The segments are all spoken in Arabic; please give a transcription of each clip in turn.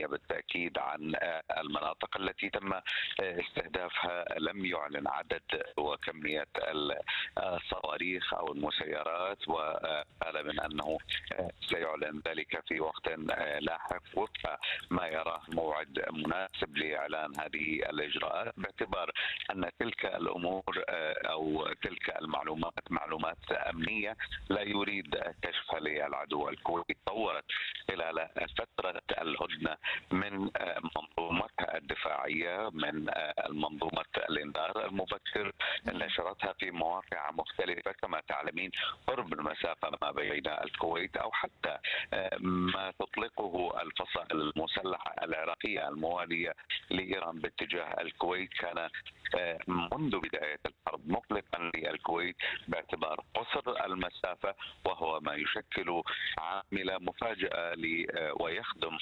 الإيرانية بالتأكيد عن المناطق التي تم استهدافها. لم يعلن عدد وكمية الصواريخ أو المسيرات، وقال من أنه سيعلن ذلك في وقت لاحق وفق ما يراه موعد مناسب لإعلان هذه الإجراءات، باعتبار أن تلك الأمور أو تلك المعلومات معلومات أمنية لا يريد كشفها للعدو. الكويت طورت خلال فترة الهدنة من منظومتها الدفاعية، من منظومة الإنذار المبكر، نشرتها في مواقع مختلفة كما تعلمين قرب المسافة ما بين الكويت أو حتى ما تطلقه الفصائل المسلحة العراقية الموالية لإيران باتجاه الكويت كان منذ بداية الحرب مقلقا للكويت باعتبار قصر المسافة، وهو ما يشكل عامل مفاجأة ويخدم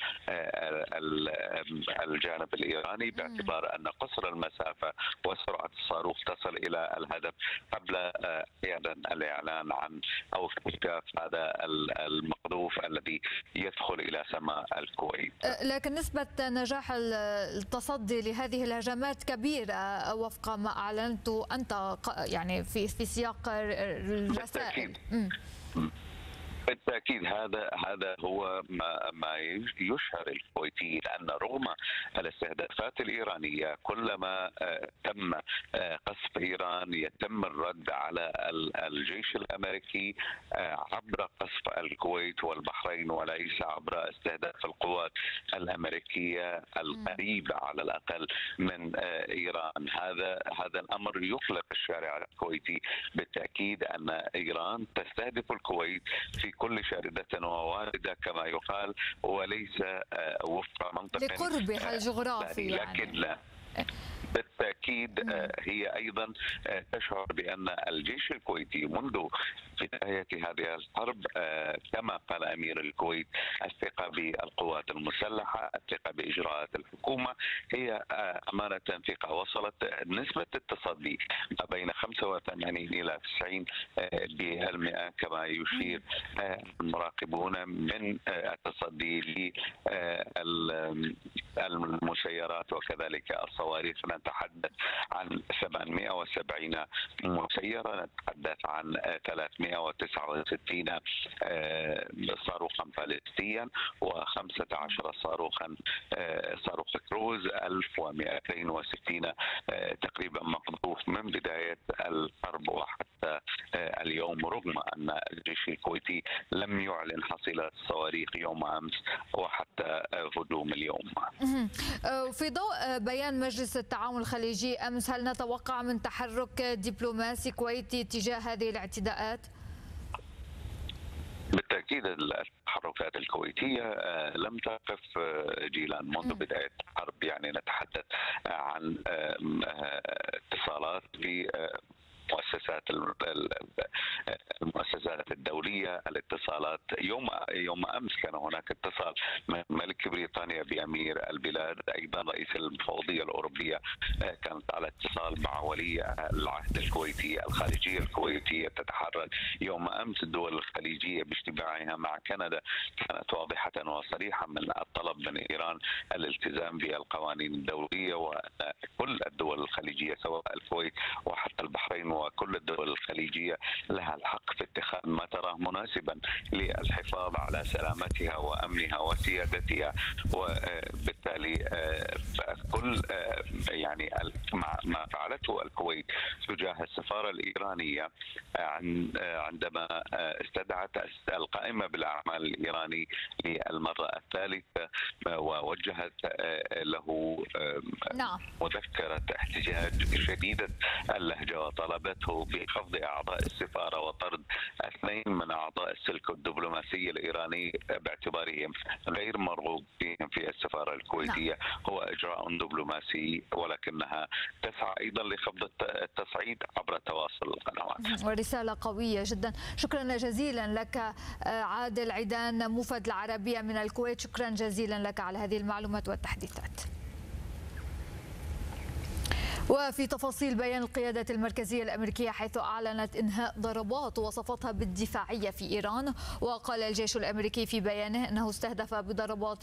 الجانب الإيراني باعتبار أن قصر المسافة وسرعة الصاروخ تصل إلى الهدف قبل أحيانا الإعلان عن أو اكتشاف هذا المقذوف الذي يدخل إلى سماء الكويت. لكن نسبة نجاح التصدي لهذه الهجمات كبيرة وفق ما أعلنته أنت يعني في سياق الرسائل. بالتأكيد هذا هو ما يشهر الكويتيين أن رغم الاستهدافات الإيرانية كلما تم قصف إيران يتم الرد على الجيش الأمريكي عبر قصف الكويت والبحرين وليس عبر استهداف القوات الأمريكية القريبة على الأقل من إيران. هذا الأمر يقلق الشارع الكويتي بالتأكيد أن إيران تستهدف الكويت في كل شاردة وواردة كما يقال، وليس وفق منطقة لقربها الجغرافي لكن لا بالتأكيد هي أيضا تشعر بأن الجيش الكويتي منذ بداية هذه الحرب كما قال أمير الكويت الثقة بالقوات المسلحة، الثقة بإجراءات الحكومة، هي أمانة ثقة وصلت نسبة التصدي ما بين 85 إلى 90% كما يشير المراقبون من التصدي للمسيرات وكذلك الصواريخ. نتحدث عن 770 مسيرة، نتحدث عن 369 صاروخا باليستيا و15 صاروخ كروز، 1260 تقريبا مقذوف من بداية الحرب وحتى اليوم، رغم أن الجيش الكويتي لم يعلن حصيلة الصواريخ يوم أمس وحتى هجوم اليوم. في ضوء بيان مجلس التعاون الخليجي أمس، هل نتوقع من تحرك دبلوماسي كويتي تجاه هذه الاعتداءات؟ بالتأكيد التحركات الكويتية لم تقف جيلان منذ بداية الحرب، يعني نتحدث عن اتصالات في المؤسسات الدولية، الاتصالات يوم أمس كان هناك اتصال من ملك بريطانيا بأمير البلاد، أيضا رئيس المفوضية الأوروبية كانت على اتصال مع ولي العهد الكويتي. الخارجية الكويتية تتحرك يوم أمس. الدول الخليجية باجتماعها مع كندا كانت واضحة وصريحة من الطلب من إيران الالتزام بالقوانين الدولية، وكل الدول الخليجية سواء الكويت وحتى البحرين وكل الدول الخليجية لها الحق في اتخاذ ما تراه مناسبا للحفاظ على سلامتها وأمنها وسيادتها، وبالتالي كل يعني ما فعلته الكويت تجاه السفارة الإيرانية عندما استدعت القائمة بالأعمال الإيراني للمرة الثالثة ووجهت له مذكرة احتجاج شديدة اللهجة وطلبته بخفض أعضاء السفارة وطرد 2 من أعضاء السلك الدبلوماسي الإيراني باعتبارهم غير مرغوب فيهم في السفارة الكويتية. هو إجراء دبلوماسي ولكنها تسعى أيضا لخفض التصعيد عبر تواصل القنوات. ورسالة قوية جدا. شكرا جزيلا لك عادل عيدان، موفد العربية من الكويت، شكرا جزيلا لك على هذه المعلومات والتحديثات. وفي تفاصيل بيان القيادة المركزية الأمريكية حيث أعلنت إنهاء ضربات وصفتها بالدفاعية في إيران، وقال الجيش الأمريكي في بيانه أنه استهدف بضربات